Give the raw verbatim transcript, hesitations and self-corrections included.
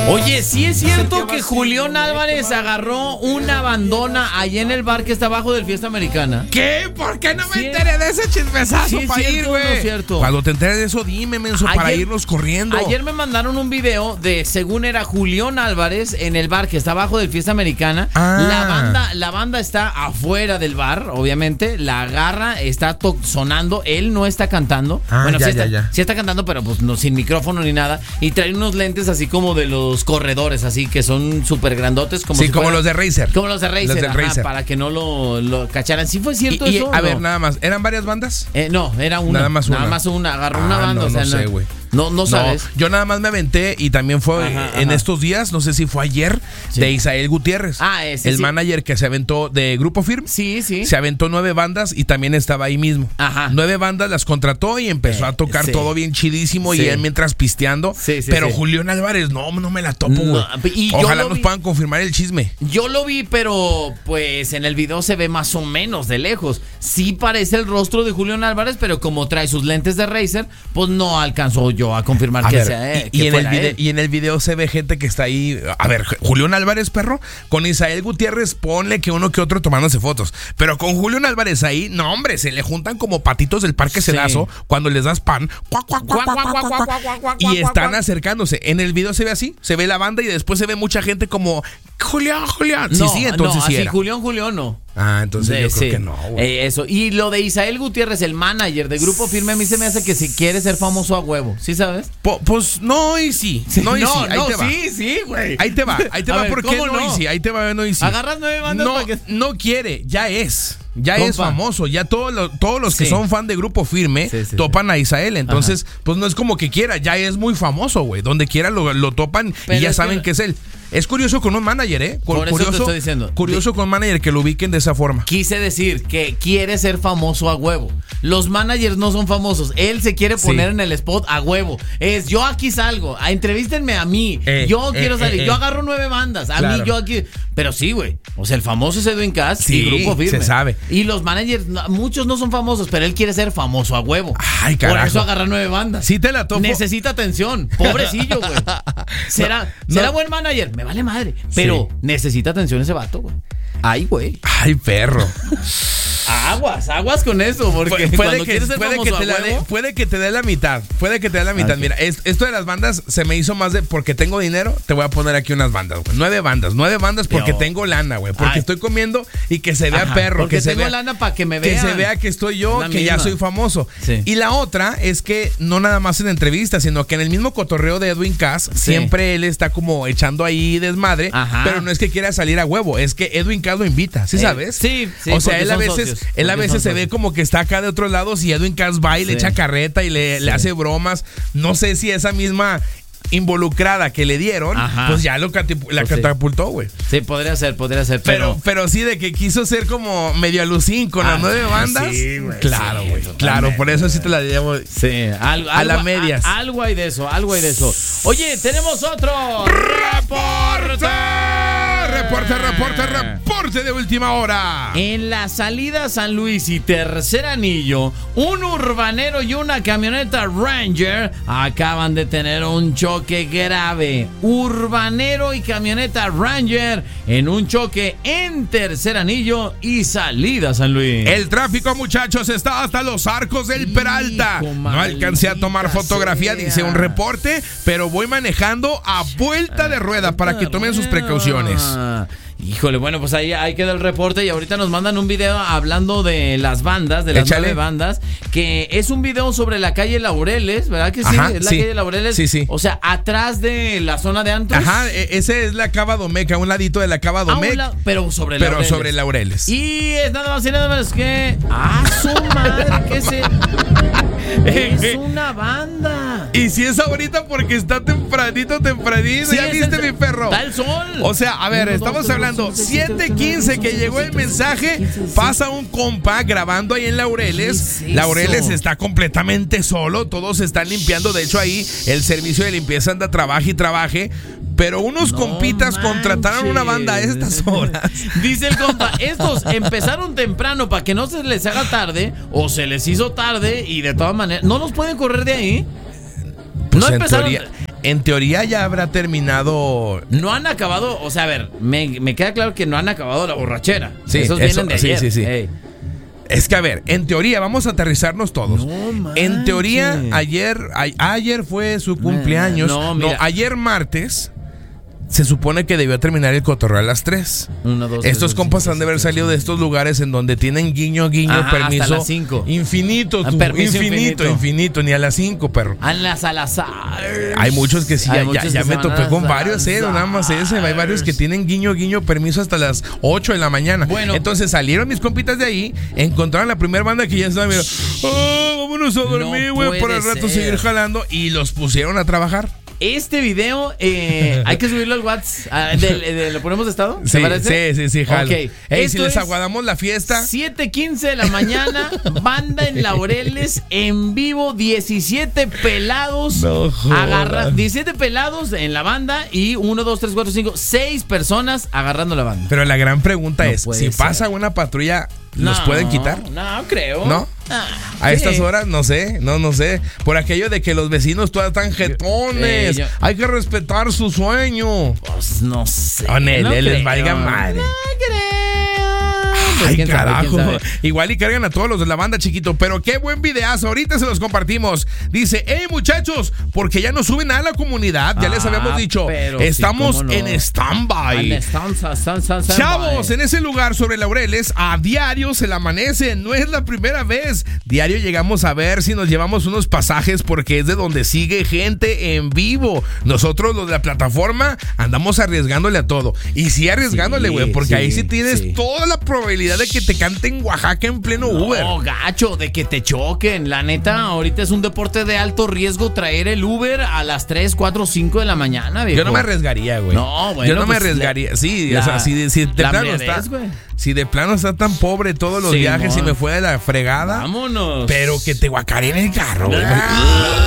Oye, sí es cierto que Julián Álvarez agarró una bandona allá en el bar que está abajo del Fiesta Americana. ¿Qué? ¿Por qué no me Sí, enteré de ese chismesazo sí, para cierto, ir, no güey? es cierto. Cuando te enteres de eso, dime, menso, Ayer- para irnos corriendo. Ayer me mandaron un video de, según era Julián Álvarez, en el bar que está abajo del Fiesta Americana. Ah. La banda, la banda está afuera del bar, obviamente. La agarra, está to- sonando. Él no está cantando. Ah, bueno, ya, sí, está, ya, ya. sí está cantando, pero pues no, sin micrófono ni nada. Y trae unos lentes así como de los corredores, así que son súper grandotes. Como sí, si como fuera- los de Razer. Como los de Razer, Los de ajá, Razer. para que no lo, lo cacharan. ¿Sí fue cierto Y, y, eso? a o ver, no? nada más. ¿Eran varias bandas? Eh, no, era una. Nada más una. Nada más una. Agarró Ah, una banda. no, o sea, no sé, güey. No, no sabes. No, yo nada más me aventé y también fue Ajá, en ajá. estos días, no sé si fue ayer, Sí. de Isael Gutiérrez. Ah, ese el sí. manager que se aventó de Grupo Firme. Sí, sí. Se aventó nueve bandas y también estaba ahí mismo. Ajá. Nueve bandas las contrató y empezó Eh, a tocar sí. todo bien chidísimo Sí. y él mientras pisteando. Sí, sí, pero sí. Julián Álvarez, no, no me la topo, No, güey. y yo Ojalá lo nos vi- puedan confirmar el chisme. Yo lo vi, pero pues en el video se ve más o menos de lejos. Sí parece el rostro de Julián Álvarez, pero como trae sus lentes de Razer, pues no alcanzó yo a confirmar A que ver, sea él. y, que y en el fuera video, él. y en el video se ve gente que está ahí. A ver, Julián Álvarez, perro, con Isael Gutiérrez, ponle que uno que otro tomándose fotos. Pero con Julián Álvarez ahí, no, hombre, se le juntan como patitos del Parque Sí. Cedazo cuando les das pan. Cuac, cuac, cuac, cuac, cuac, cuac, cuac, cuac, y están acercándose. En el video se ve así, se ve la banda y después se ve mucha gente como Julián, Julián. Sí, No, sí, entonces no, sí así era. Julián, Julián no. Ah, entonces Sí, yo sí. creo que no, güey. Eh, eso. Y lo de Isael Gutiérrez, el manager de Grupo Firme, a mí se me hace que si quiere ser famoso a huevo. ¿Sí sabes? Po- pues no y sí. No y sí, ahí te va. sí, sí, güey. Ahí te va, ahí te A va, ver, porque ¿cómo no, no? y sí, ahí te va, no y sí. Agarras nueve bandas no, para que... no quiere, ya es. Ya Compa. es famoso, ya todos los, todos los que Sí. son fan de Grupo Firme Sí, sí, topan a Isael, entonces pues no es como que quiera, ya es muy famoso, güey, donde quiera lo, lo topan Pero y ya es saben que- que es él. Es curioso con un manager, ¿eh? Cu- Por eso te curioso, estoy diciendo. Curioso con un manager que lo ubiquen de esa forma. Quise decir que quiere ser famoso a huevo. Los managers no son famosos. Él se quiere poner Sí. en el spot a huevo. Es yo aquí salgo. A, entrevístenme a mí. Eh, yo eh, quiero eh, salir. eh. Yo agarro nueve bandas. A Claro. mí yo aquí. Pero sí, güey. O sea, el famoso es Edwin Cass Sí, y Grupo Firme. se sabe. Y los managers, no, muchos no son famosos, pero él quiere ser famoso a huevo. Ay, Por carajo. eso agarra nueve bandas. Sí te la topo. Necesita atención. Pobrecillo, güey. ¿Será, no. ¿será buen manager? Me vale madre. Pero Sí. necesita atención ese vato, güey. Ay, güey. Ay, perro. Aguas, aguas con eso, porque Pu- puede cuando que, quieres ser puede, famoso que te a la dé, huevo, puede que te dé la mitad. Puede que te dé la mitad. Ok. Mira, es- esto de las bandas se me hizo más de porque tengo dinero. Te voy a poner aquí unas bandas, güey. Nueve bandas, nueve bandas porque Yo. tengo lana, güey. Porque Ay. estoy comiendo y que se vea Ajá, perro. porque Que se tengo vea, lana para que me que vean. se vea que estoy yo, La que ya misma. soy famoso. Sí. Y la otra es que no nada más en entrevistas, sino que en el mismo cotorreo de Edwin Cass, Sí. siempre él está como echando ahí desmadre. Ajá. Pero no es que quiera salir a huevo, es que Edwin Cass lo invita, ¿sí Eh, sabes? sí, sí, O sea, porque él a son veces, socios, él a porque veces son se ve socios. como que está acá de otros lados y Edwin Cass va y le Sí. echa carreta y le, le Sí. hace bromas. No sé si esa misma involucrada que le dieron, Ajá. pues ya lo catip- la Pues sí. catapultó, güey. Sí, podría ser, podría ser, Pero, pero... pero sí, de que quiso ser como medio alucín con Ah, las nueve bandas. sí, güey, claro, sí, güey. totalmente. Claro, por eso sí te la llevo. Sí, algo, A la algo- medias. a- algo hay de eso, algo hay de eso. Oye, tenemos otro ¡Reporte! Reporte, reporte, reporte de última hora. En la salida a San Luis y Tercer Anillo, un urbanero y una camioneta Ranger acaban de tener un choque grave. Urbanero y camioneta Ranger en un choque en Tercer Anillo y salida a San Luis. El tráfico, muchachos, está hasta los arcos del Hijo, Peralta. No alcancé a tomar maldita fotografía, sea. dice un reporte, pero voy manejando a vuelta de rueda para que tomen sus precauciones. Ah, Híjole, bueno, pues ahí, ahí queda el reporte y ahorita nos mandan un video hablando de las bandas, de las Échale. nueve bandas, que es un video sobre la calle Laureles, ¿verdad que sí? Ajá, es la sí. calle Laureles. Sí, sí. O sea, atrás de la zona de antros. Ajá, e- ese es la Cava Domecq, a un ladito de la Cava A un Domecq, lado, pero sobre pero Laureles. sobre Laureles. Y es nada más y nada menos que... ¡Ah, su madre! ¿Qué se...? Es una banda. Y si es ahorita porque está tempranito, tempranito. Sí, ¿Ya es viste, el- mi perro? Da el sol. O sea, a ver, Uno, dos, estamos tres, hablando cuatro, cinco, seis, siete siete, quince ocho, que nueve, llegó el diez, mensaje, quince, dieciséis. pasa un compa grabando ahí en Laureles. ¿Qué es Laureles eso? está completamente solo, todos están limpiando. De hecho, ahí el servicio de limpieza anda trabaje y trabaje. Pero unos No compitas contrataron una banda a estas horas. Dice el compa, estos empezaron temprano para que no se les haga tarde, o se les hizo tarde y de todas maneras, ¿no los pueden correr de ahí? Pues no en empezaron. teoría- en teoría ya habrá terminado. No han acabado, o sea, a ver, me, me queda claro que no han acabado la borrachera. Sí, Esos eso, vienen de sí, ayer. sí, sí. Ey. Es que, a ver, en teoría, vamos a aterrizarnos todos. No manches. En teoría, ayer, a, ayer fue su cumpleaños. No, no, mira. ayer martes. Se supone que debió terminar el cotorreo a las tres. Uno, dos, Estos tres, compas cinco, han de haber seis, salido de estos lugares en donde tienen guiño, guiño, Ajá, permiso. hasta las cinco. Infinito, Ah, tú, permiso infinito, infinito. infinito, ni a las cinco, perro. A las al azar. Hay muchos que sí, Hay ya, muchos ya, que ya se me van topé a con las varios, eh, no nada más ese. Hay varios que tienen guiño, guiño, permiso hasta las ocho de la mañana. Bueno. Entonces salieron mis compitas de ahí, encontraron la primera banda que ya estaba, mira, oh, vámonos a dormir, No güey, puede para el rato ser. seguir jalando. Y los pusieron a trabajar. Este video, eh, hay que subirlo al WhatsApp. Ah, del- de- ¿Lo ponemos de estado? ¿Te Sí, parece? sí, sí, sí, jalo. Ok. Ey, si Esto les es aguadamos la fiesta. siete quince de la mañana, banda en Laureles, en vivo, diecisiete pelados. No jodas. agarra, diecisiete pelados en la banda y uno, dos, tres, cuatro, cinco, seis personas agarrando la banda. Pero la gran pregunta No es, puede si ser. pasa una patrulla, ¿los No, pueden quitar? No, creo. ¿No? Ah, A sí. estas horas, no sé, no, no sé. Por aquello de que los vecinos todavía están jetones. Eh, yo- Hay que respetar su sueño. Pues no sé. Con él, no él les creo. valga madre. No creo. Pues Ay, quién sabe, carajo. quién sabe. Igual y cargan a todos los de la banda, chiquito. Pero qué buen videazo. Ahorita se los compartimos. Dice, hey, muchachos, porque ya no suben a la comunidad. Ya les Ah, habíamos dicho. pero sí, Estamos cómo no. en stand-by. And stand- stand- stand- stand- stand Chavos, by. en ese lugar sobre Laureles, a diario se le amanece. No es la primera vez. Diario llegamos a ver si nos llevamos unos pasajes porque es de donde sigue gente en vivo. Nosotros, los de la plataforma, andamos arriesgándole a todo. Y sí arriesgándole, Sí, güey, porque sí, ahí sí tienes sí. toda la probabilidad de que te cante en Oaxaca en pleno Uber. No, gacho, de que te choquen. La neta, ahorita es un deporte de alto riesgo traer el Uber a las tres, cuatro, cinco de la mañana, viejo. Yo no me arriesgaría, güey. No, bueno, Yo no me pues, arriesgaría. Sí, la- o sea, si, de- si de la plano meredez, está. güey. Si de plano está tan pobre todos los Sí, viajes y mon. me fue de la fregada. Vámonos. Pero que te guacareen el carro, güey. Ah.